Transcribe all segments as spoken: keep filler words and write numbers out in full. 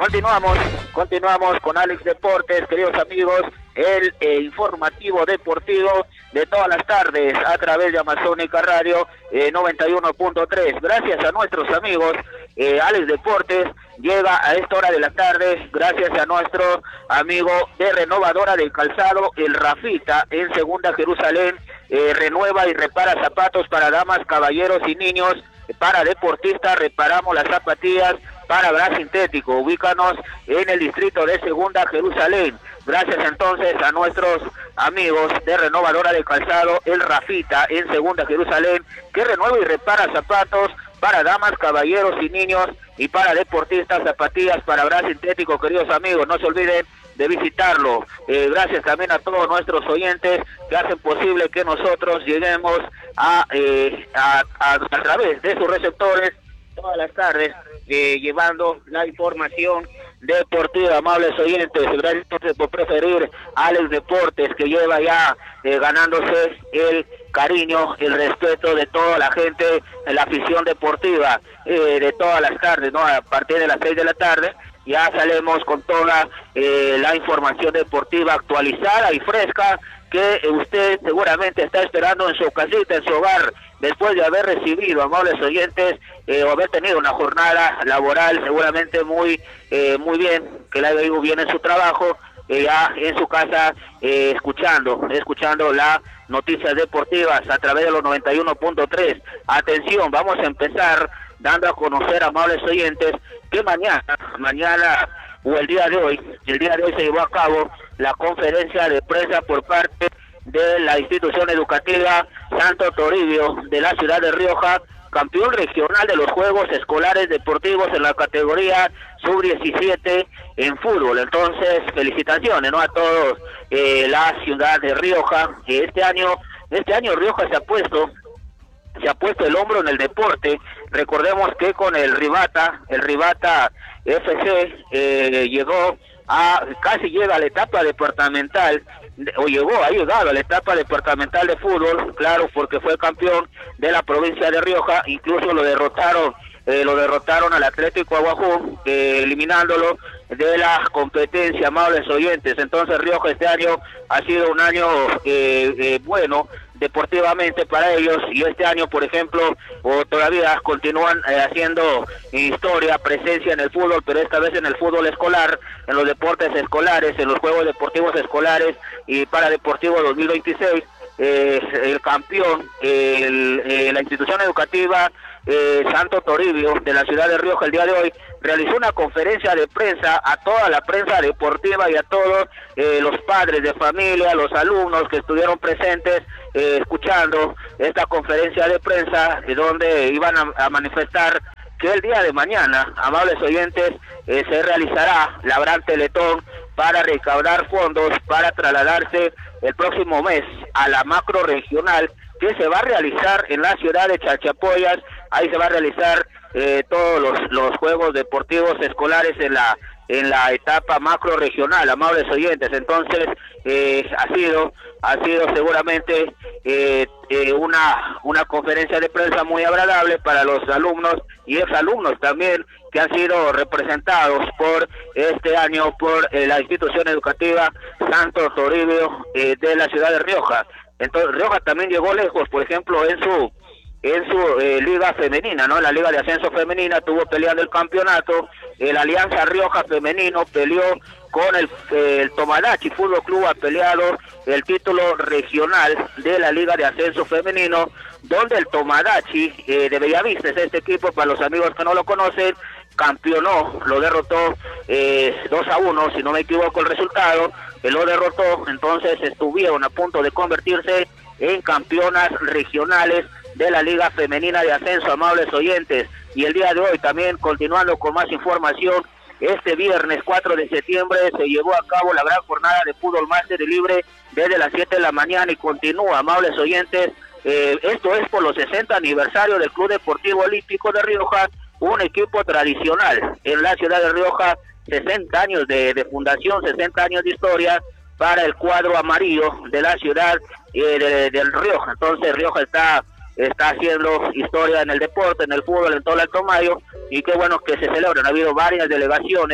Continuamos, continuamos con Alex Deportes, queridos amigos, el eh, informativo deportivo de todas las tardes a través de Amazónica Radio eh, noventa y uno punto tres. Gracias a nuestros amigos, eh, Alex Deportes llega a esta hora de la tarde, gracias a nuestro amigo de Renovadora del Calzado, el Rafita, en Segunda Jerusalén, eh, renueva y repara zapatos para damas, caballeros y niños. Para deportistas reparamos las zapatillas para bra sintético. Ubícanos en el distrito de Segunda Jerusalén. Gracias entonces a nuestros amigos de Renovadora de Calzado, el Rafita, en Segunda Jerusalén, que renueva y repara zapatos para damas, caballeros y niños, y para deportistas, zapatillas para bra sintético, queridos amigos. No se olviden de visitarlo. Eh, gracias también a todos nuestros oyentes que hacen posible que nosotros lleguemos a, eh, a, a, a través de sus receptores todas las tardes, eh, llevando la información deportiva. Amables oyentes, gracias por preferir Alex Deportes, que lleva ya eh, ganándose el cariño, el respeto de toda la gente, la afición deportiva, eh, de todas las tardes, ¿no? A partir de las seis de la tarde ya salimos con toda eh, la información deportiva actualizada y fresca que usted seguramente está esperando en su casita, en su hogar, después de haber recibido, amables oyentes, eh, o haber tenido una jornada laboral seguramente muy eh, muy bien, que le haya ido bien en su trabajo, eh, ya en su casa, eh, escuchando, escuchando las noticias deportivas a través de los noventa y uno punto tres. Atención, vamos a empezar dando a conocer, amables oyentes, que mañana, mañana o el día de hoy, el día de hoy se llevó a cabo la conferencia de prensa por parte de la institución educativa Santo Toribio de la ciudad de Rioja, campeón regional de los Juegos Escolares Deportivos en la categoría sub diecisiete en fútbol. Entonces, felicitaciones, ¿no?, a todos eh, la ciudad de Rioja. Este año, este año Rioja se ha puesto se ha puesto el hombro en el deporte. Recordemos que con el Rivata, el Rivata F C eh, llegó a, casi llega a la etapa departamental, o llegó, ha llegado a la etapa departamental de fútbol, claro, porque fue campeón de la provincia de Rioja, incluso lo derrotaron, eh, lo derrotaron al Atlético Aguajú, eh, eliminándolo de la competencia, amables oyentes. Entonces Rioja este año ha sido un año eh, eh, bueno deportivamente para ellos, y este año, por ejemplo, o todavía continúan eh, haciendo historia, presencia en el fútbol, pero esta vez en el fútbol escolar, en los deportes escolares, en los Juegos Deportivos Escolares y para Deportivo dos mil veintiséis, eh, el campeón, el, eh, la institución educativa eh, Santo Toribio de la ciudad de Rioja el día de hoy realizó una conferencia de prensa a toda la prensa deportiva y a todos eh, los padres de familia, los alumnos que estuvieron presentes eh, escuchando esta conferencia de prensa, eh, donde iban a, a manifestar que el día de mañana, amables oyentes, eh, se realizará la gran teletón para recaudar fondos para trasladarse el próximo mes a la macro regional que se va a realizar en la ciudad de Chachapoyas. Ahí se va a realizar eh, todos los, los juegos deportivos escolares en la en la etapa macro regional, amables oyentes. Entonces eh, ha sido ha sido seguramente eh, eh, una una conferencia de prensa muy agradable para los alumnos y exalumnos también, que han sido representados por este año por eh, la institución educativa Santo Toribio eh, de la ciudad de Rioja. Entonces Rioja también llegó lejos, por ejemplo, en su en su eh, liga femenina, ¿no? En la liga de ascenso femenina tuvo peleando el campeonato, el Alianza Rioja femenino peleó con el, eh, el Tomadachi Fútbol Club, ha peleado el título regional de la liga de ascenso femenino, donde el Tomadachi eh, de Bellavista, es este equipo, para los amigos que no lo conocen, campeonó, lo derrotó eh, dos a uno, si no me equivoco el resultado, él lo derrotó. Entonces estuvieron a punto de convertirse en campeonas regionales de la Liga Femenina de Ascenso, amables oyentes. Y el día de hoy también, continuando con más información, este viernes cuatro de septiembre se llevó a cabo la gran jornada de fútbol máster y libre desde las siete de la mañana y continúa, amables oyentes. Eh, esto es por los sesenta aniversario del Club Deportivo Olímpico de Rioja, un equipo tradicional en la ciudad de Rioja, sesenta años de, de fundación, sesenta años de historia para el cuadro amarillo de la ciudad eh, de, del Rioja. Entonces Rioja está está haciendo historia en el deporte, en el fútbol, en todo el Alto Mayo, y qué bueno que se celebran. Ha habido varias delegaciones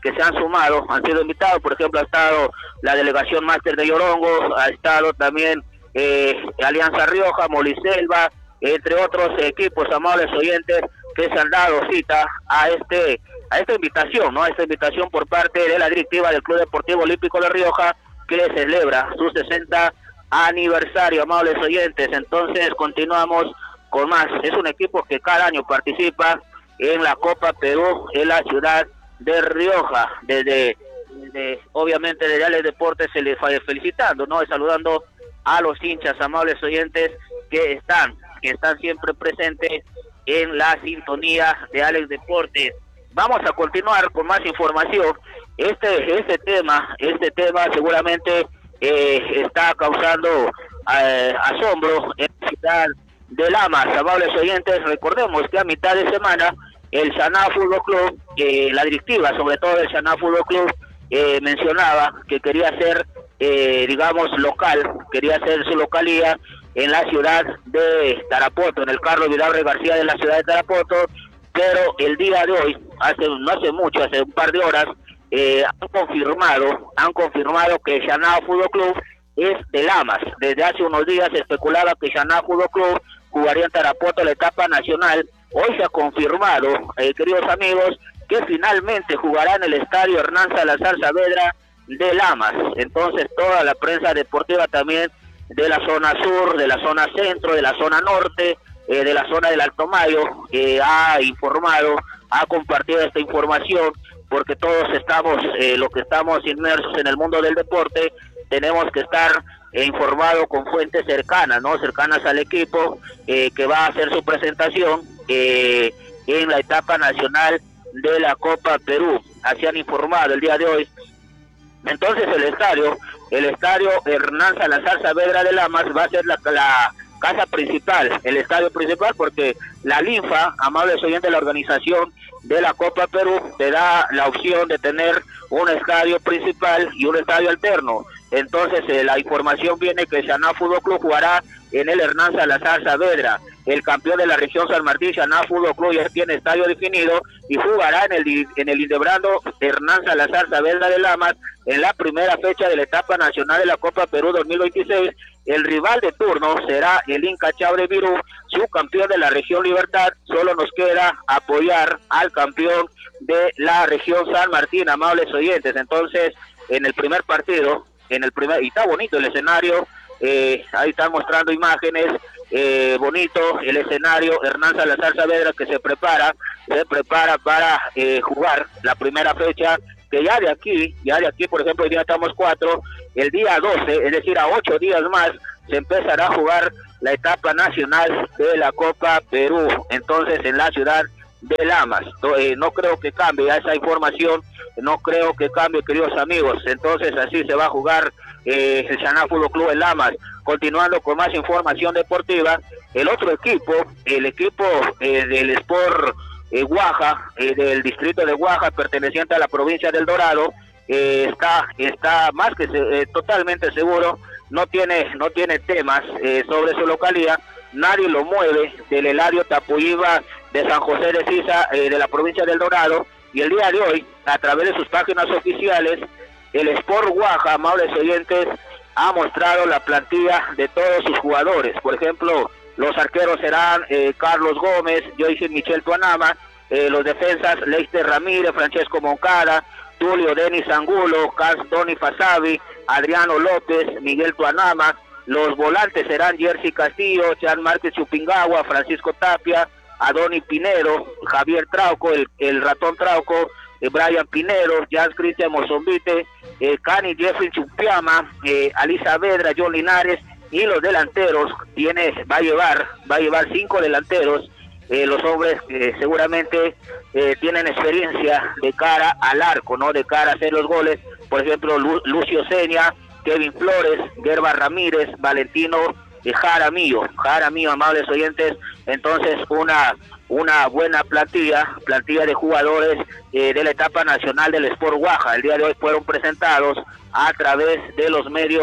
que se han sumado, han sido invitados. Por ejemplo, ha estado la delegación Máster de Yorongo, ha estado también eh, Alianza Rioja, Moliselva, entre otros equipos, amables oyentes, que se han dado cita a este a esta invitación, ¿no? A esta invitación por parte de la directiva del Club Deportivo Olímpico de Rioja, que celebra su sesenta aniversario, amables oyentes. Entonces continuamos con más. Es un equipo que cada año participa en la Copa Perú en la ciudad de Rioja. Desde, desde obviamente desde Alex Deportes se les felicitando, ¿no? Y saludando a los hinchas, amables oyentes, que están, que están siempre presentes en la sintonía de Alex Deportes. Vamos a continuar con más información. Este este tema, este tema seguramente eh, está causando eh, asombro en la ciudad de Lamas, amables oyentes. Recordemos que a mitad de semana el Xaná Fútbol Club, eh, la directiva, sobre todo el Xaná Fútbol Club, eh, mencionaba que quería ser, eh, digamos, local, quería hacer su localía en la ciudad de Tarapoto, en el Carlos Vidaurre García de la ciudad de Tarapoto, pero el día de hoy, hace no hace mucho, hace un par de horas, eh, han confirmado, han confirmado que el Xaná Fútbol Club es de Lamas. Desde hace unos días se especulaba que Xaná Fútbol Club jugaría en Tarapoto la etapa nacional. Hoy se ha confirmado, eh, queridos amigos, que finalmente jugará en el estadio Hernán Salazar Saavedra de Lamas. Entonces toda la prensa deportiva también de la zona sur, de la zona centro, de la zona norte, eh, de la zona del Alto Mayo, eh, ha informado, ha compartido esta información, porque todos estamos, eh, los que estamos inmersos en el mundo del deporte, tenemos que estar eh, informados con fuentes cercanas, ¿no? Cercanas al equipo, eh, que va a hacer su presentación eh, en la etapa nacional de la Copa Perú. Así han informado el día de hoy. Entonces el estadio, el estadio Hernán Salazar Saavedra de Lamas va a ser la, la casa principal, el estadio principal, porque la Linfa, amables oyentes de la organización de la Copa Perú, te da la opción de tener un estadio principal y un estadio alterno. Entonces eh, la información viene que el Xaná Fútbol Club jugará en el Hernán Salazar Saavedra. El campeón de la región San Martín, Xaná Fútbol Club, ya tiene estadio definido y jugará en el en el Indebrando Hernán Salazar Saavedra de Lamas en la primera fecha de la etapa nacional de la Copa Perú dos mil veintiséis. El rival de turno será el Inca Chabre Virú, subcampeón de la región Libertad. Solo nos queda apoyar al campeón de la región San Martín, amables oyentes. Entonces, en el primer partido, en el primer, y está bonito el escenario, eh, ahí están mostrando imágenes, eh, bonito el escenario, Hernán Salazar Saavedra, que se prepara, se prepara para eh, jugar la primera fecha, que ya de aquí, ya de aquí, por ejemplo, hoy día estamos cuatro, el día doce, es decir, a ocho días más, se empezará a jugar la etapa nacional de la Copa Perú, entonces en la ciudad de Lamas. No, eh, no creo que cambie esa información, no creo que cambie, queridos amigos. Entonces así se va a jugar eh, el Xaná Fútbol Club en Lamas. Continuando con más información deportiva, el otro equipo, el equipo eh, del Sport eh, Guaja, eh, del distrito de Guaja, perteneciente a la provincia del Dorado, eh, está está más que eh, totalmente seguro, no tiene no tiene temas eh, sobre su localidad. Nadie lo mueve del Eladio Tapuiba de San José de Sisa, eh, de la provincia del Dorado, y el día de hoy, a través de sus páginas oficiales, el Sport Guaja, amables oyentes, ha mostrado la plantilla de todos sus jugadores. Por ejemplo, los arqueros serán eh, Carlos Gómez, Joyce Michel Tuanama, eh, los defensas Leister Ramírez, Francesco Moncada, Tulio Denis Angulo, Cas Tony Fasabi, Adriano López, Miguel Tuanama. Los volantes serán Jersey Castillo, Chan Márquez Chupingagua, Francisco Tapia, Adoni Pinero, Javier Trauco, el, el ratón Trauco, eh, Brian Pinero, Jans Cristian Mozombite, eh, Cani Jeffrey Chumpiama, eh, Alisa Vedra, John Linares, y los delanteros tiene, va a llevar, va a llevar cinco delanteros, eh, los hombres que seguramente eh, tienen experiencia de cara al arco, ¿no? De cara a hacer los goles. Por ejemplo, Lu, Lucio Seña, Kevin Flores, Gerba Ramírez, Valentino eh, Jaramillo, Jaramillo, amables oyentes. Entonces una una buena plantilla, plantilla de jugadores eh, de la etapa nacional del Sport Guaja. El día de hoy fueron presentados a través de los medios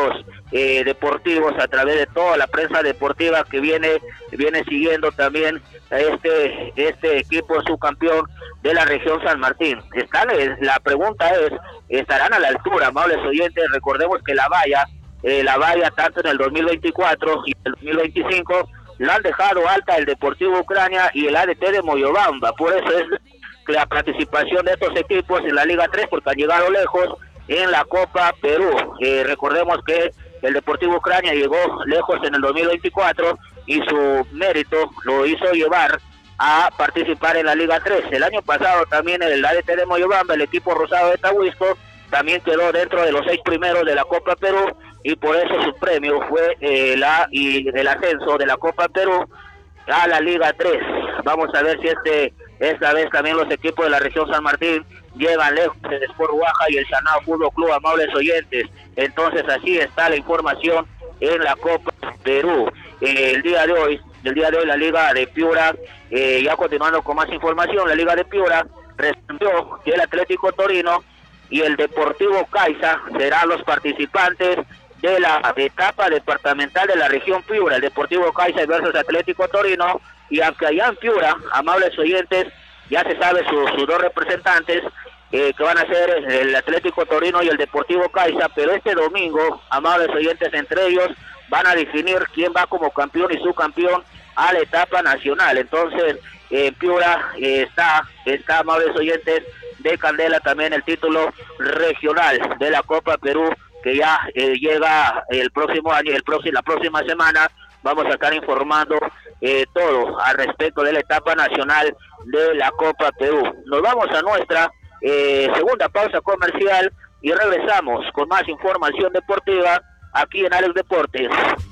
eh, deportivos, a través de toda la prensa deportiva que viene viene siguiendo también a este este equipo subcampeón de la región San Martín. Están, la pregunta es, ¿estarán a la altura, amables oyentes? Recordemos que la valla, eh, la valla tanto en el dos mil veinticuatro y en el dos mil veinticinco la han dejado alta el Deportivo Ucrania y el A D T de Moyobamba. Por eso es la participación de estos equipos en la Liga tres, porque han llegado lejos en la Copa Perú. Eh, recordemos que el Deportivo Ucrania llegó lejos en el dos mil veinticuatro y su mérito lo hizo llevar a participar en la Liga tres. El año pasado también el A D T de Moyobamba, el equipo rosado de Tahuisco, también quedó dentro de los seis primeros de la Copa Perú, y por eso su premio fue eh, la y el ascenso de la Copa Perú a la Liga tres. Vamos a ver si este esta vez también los equipos de la región San Martín llegan lejos, el Sport Huaja y el Sanao Fútbol Club, amables oyentes. Entonces así está la información en la Copa Perú. Eh, el día de hoy, el día de hoy la Liga de Piura, eh, ya continuando con más información, la Liga de Piura resolvió que el Atlético Torino y el Deportivo Caixa serán los participantes de la etapa departamental de la región Piura. El Deportivo Caixa versus Atlético Torino, y aunque allá en Piura, amables oyentes, ya se sabe sus su dos representantes eh, que van a ser el Atlético Torino y el Deportivo Caixa, pero este domingo, amables oyentes, entre ellos van a definir quién va como campeón y subcampeón a la etapa nacional. Entonces, en eh, Piura eh, está, está, amables oyentes, de candela también el título regional de la Copa Perú, que ya eh, llega el próximo año, el próximo, la próxima semana vamos a estar informando eh, todo al respecto de la etapa nacional de la Copa Perú. Nos vamos a nuestra eh, segunda pausa comercial y regresamos con más información deportiva aquí en Alex Deportes.